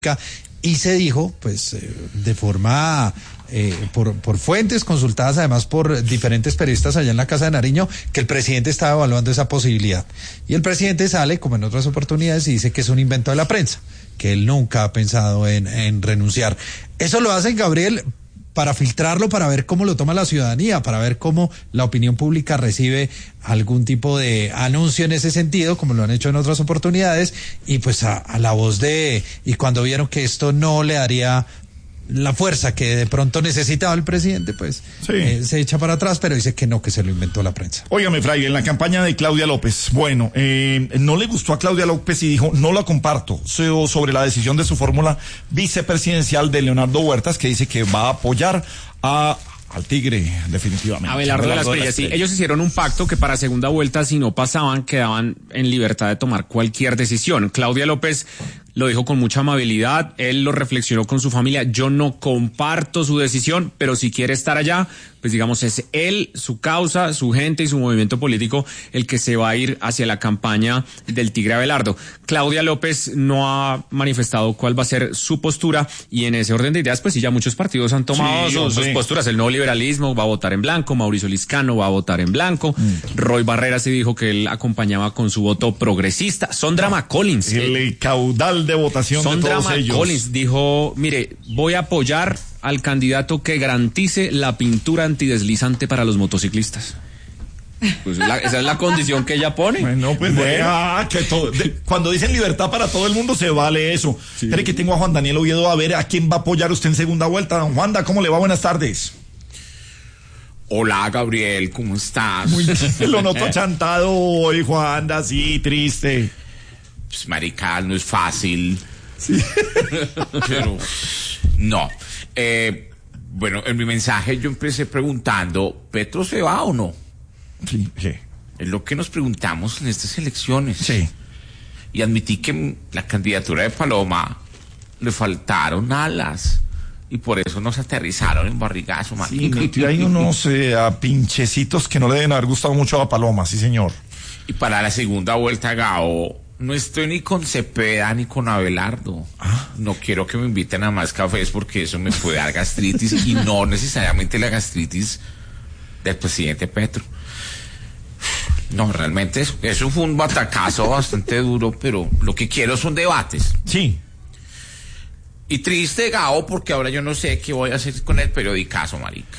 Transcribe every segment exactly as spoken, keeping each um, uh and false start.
y se dijo, pues, eh, de forma, eh, por, por fuentes consultadas además por diferentes periodistas allá en la Casa de Nariño, que el presidente estaba evaluando esa posibilidad. Y el presidente sale, como en otras oportunidades, y dice que es un invento de la prensa, que él nunca ha pensado en, en renunciar. Eso lo hacen, Gabriel, para filtrarlo, para ver cómo lo toma la ciudadanía, para ver cómo la opinión pública recibe algún tipo de anuncio en ese sentido, como lo han hecho en otras oportunidades, y pues a, a la voz de, y cuando vieron que esto no le daría la fuerza que de pronto necesitaba el presidente, pues sí. eh, se echa para atrás, pero dice que no, que se lo inventó la prensa. Óigame, Fray, en la campaña de Claudia López, bueno, eh, no le gustó a Claudia López y dijo, no la comparto, sobre la decisión de su fórmula vicepresidencial de Leonardo Huertas, que dice que va a apoyar a al Tigre, definitivamente. Abelardo de las Estrellas, sí. Ellos hicieron un pacto que para segunda vuelta, si no pasaban, quedaban en libertad de tomar cualquier decisión. Claudia López lo dijo con mucha amabilidad, él lo reflexionó con su familia, yo no comparto su decisión, pero si quiere estar allá, pues digamos es él, su causa, su gente y su movimiento político el que se va a ir hacia la campaña del Tigre Abelardo. Claudia López no ha manifestado cuál va a ser su postura y en ese orden de ideas, pues sí, ya muchos partidos han tomado sí, sus, sus posturas. El nuevo liberalismo va a votar en blanco, Mauricio Liscano va a votar en blanco, mm. Roy Barrera se dijo que él acompañaba con su voto progresista, Sondra McCollins. El eh, caudal de votación Sondra de todos ellos. Collins dijo, mire, voy a apoyar al candidato que garantice la pintura antideslizante para los motociclistas. Pues la, esa es la condición que ella pone. Bueno, pues bueno. Ah, que todo, de, cuando dicen libertad para todo el mundo se vale eso. Sí. Espere que tengo a Juan Daniel Oviedo a ver a quién va a apoyar usted en segunda vuelta. Don Juanda, ¿cómo le va? Buenas tardes. Hola, Gabriel, ¿cómo estás? Muy bien, lo noto chantado hoy, Juanda, así, triste. Pues, marica, no es fácil. Sí. Pero, no. Eh, bueno, en mi mensaje yo empecé preguntando, ¿Petro se va o no? Sí, sí. Es lo que nos preguntamos en estas elecciones. Sí. Y admití que la candidatura de Paloma le faltaron alas. Y por eso nos aterrizaron en barrigazo, marica. Sí, hay unos eh, a pinchecitos que no le deben haber gustado mucho a Paloma, sí, señor. Y para la segunda vuelta, Gao, no estoy ni con Cepeda ni con Abelardo. ¿Ah? No quiero que me inviten a más cafés porque eso me puede dar gastritis y no necesariamente la gastritis del presidente Petro. No, realmente eso, eso fue un batacazo bastante duro, pero lo que quiero son debates. Sí. Y triste, Gao, porque ahora yo no sé qué voy a hacer con el periodicazo, marica.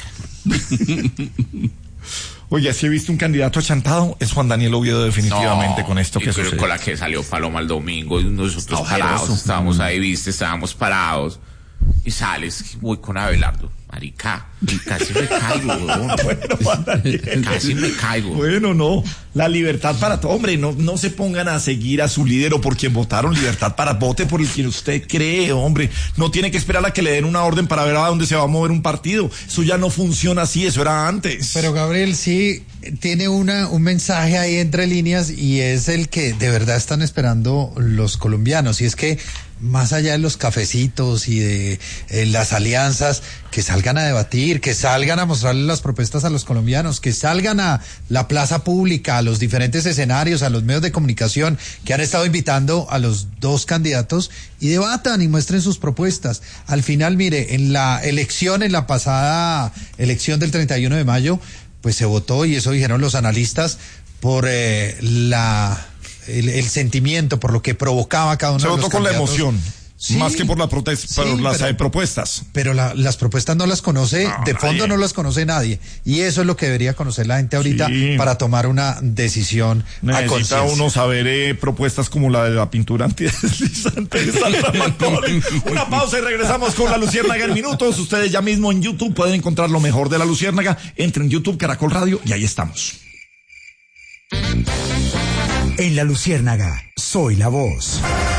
Oye, si he visto un candidato achantado, es Juan Daniel Oviedo definitivamente no, con esto que sucede. Con la que salió Paloma el domingo, y nosotros Está parados, ojeroso. estábamos ahí, viste, estábamos parados, y sales, voy con Abelardo, marica, y casi me caigo, weón. Bueno, Juan Daniel. Casi me caigo. Bueno, no, la libertad para todo, hombre, no, no se pongan a seguir a su líder o por quien votaron, libertad para vote por el quien usted cree, hombre, no tiene que esperar a que le den una orden para ver a dónde se va a mover un partido, eso ya no funciona así, eso era antes. Pero Gabriel, sí tiene una un mensaje ahí entre líneas y es el que de verdad están esperando los colombianos, y es que más allá de los cafecitos y de eh, las alianzas, que salgan a debatir, que salgan a mostrarle las propuestas a los colombianos, que salgan a la plaza pública, a los diferentes escenarios, a los medios de comunicación que han estado invitando a los dos candidatos y debatan y muestren sus propuestas. Al final, mire, en la elección, en la pasada elección del treinta y uno de mayo, pues se votó, y eso dijeron los analistas, por eh, la... El, el sentimiento, por lo que provocaba cada uno se de los candidatos. Se votó con la emoción, sí, más que por la protesta, sí, por las pero, propuestas. Pero la, las propuestas no las conoce, no, de fondo nadie. No las conoce nadie. Y eso es lo que debería conocer la gente ahorita, sí, para tomar una decisión necesita a conciencia. Uno saber eh, propuestas como la de la pintura antideslizante de Sandra McCollins. Una pausa y regresamos con La Luciérnaga en minutos. Ustedes ya mismo en YouTube pueden encontrar lo mejor de La Luciérnaga. Entren en YouTube, Caracol Radio, y ahí estamos. En La Luciérnaga, soy la voz.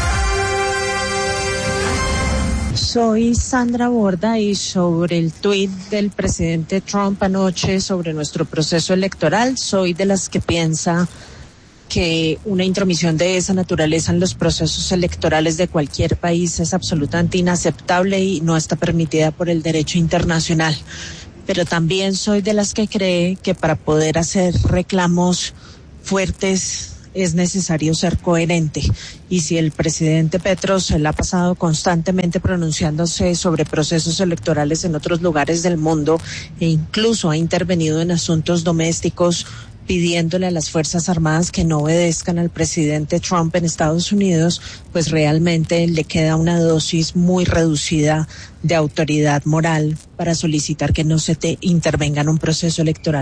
Soy Sandra Borda, y sobre el tuit del presidente Trump anoche sobre nuestro proceso electoral, soy de las que piensa que una intromisión de esa naturaleza en los procesos electorales de cualquier país es absolutamente inaceptable y no está permitida por el derecho internacional. Pero también soy de las que cree que para poder hacer reclamos fuertes es necesario ser coherente. Y si el presidente Petro se la ha pasado constantemente pronunciándose sobre procesos electorales en otros lugares del mundo e incluso ha intervenido en asuntos domésticos, pidiéndole a las Fuerzas Armadas que no obedezcan al presidente Trump en Estados Unidos, pues realmente le queda una dosis muy reducida de autoridad moral para solicitar que no se te intervenga en un proceso electoral.